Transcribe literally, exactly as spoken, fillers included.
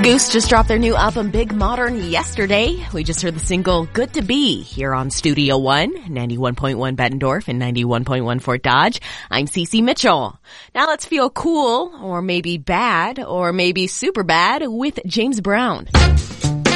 Goose just dropped their new album Big Modern yesterday. We just heard the single Good to Be here on Studio One, ninety-one point one Bettendorf and ninety-one point one Fort Dodge. I'm Cece Mitchell. Now let's feel cool, or maybe bad, or maybe super bad with James Brown.